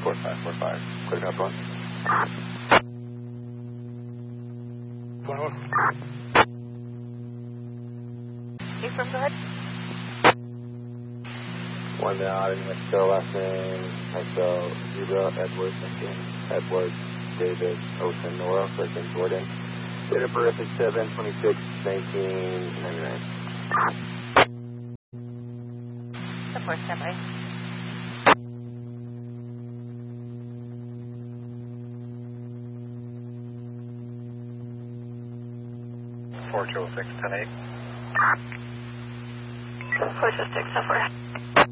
4545. Clear up one. 21. You from good? One out in Mexico, last name, Mexico, Zebra, Edward, Lincoln, Edward, David, Ocean, Nora, first name Jordan. Date of birth is 7/26/1999. The first step, I. Four 206 10-8. 426, so far.